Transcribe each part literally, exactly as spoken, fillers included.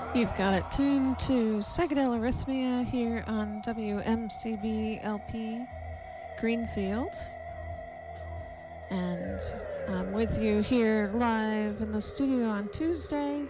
You've got it tuned to Psychedelic Arrhythmia here on W M C B L P Greenfield. And I'm with you here live in the studio on Tuesday,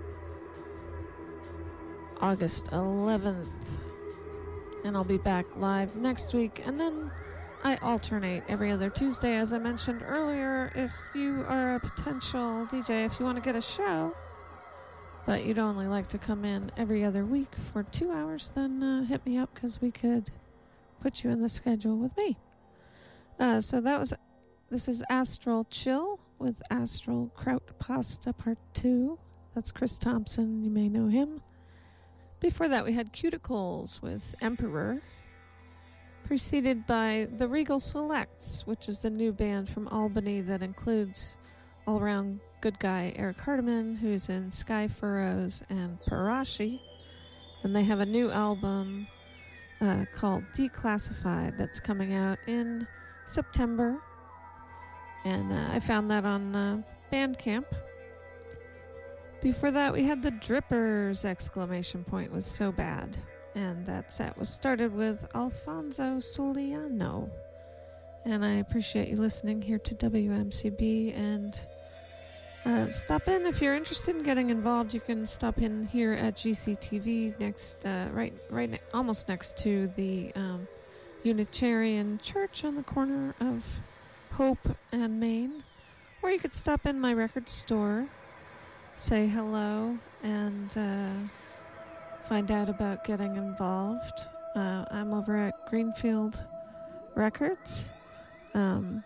August eleventh. And I'll be back live next week. And then I alternate every other Tuesday, as I mentioned earlier. If you are a potential D J, if you want to get a show, but you'd only like to come in every other week for two hours, then uh, hit me up because we could put you in the schedule with me. Uh, so that was, this is Astral Chill with Astral Kraut Pasta Part two. That's Chris Thompson, you may know him. Before that we had Cuticles with Emperor, preceded by The Regal Selects, which is the new band from Albany that includes all-around good guy Eric Hardiman, who's in Sky Furrows and Parashi, and they have a new album uh, called Declassified that's coming out in September, and uh, I found that on uh, Bandcamp. Before that we had the Drippers! Exclamation point was so bad, and that set was started with Alfonso Soliano. And I appreciate you listening here to W M C B, and Uh, stop in if you're interested in getting involved. You can stop in here at G C T V next, uh, right, right, ne- almost next to the um, Unitarian Church on the corner of Hope and Main, or you could stop in my record store, say hello, and uh, find out about getting involved. Uh, I'm over at Greenfield Records. Um,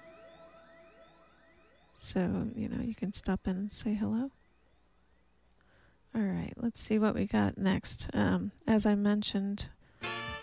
So, you know, you can stop in and say hello. All right, let's see what we got next. Um, as I mentioned,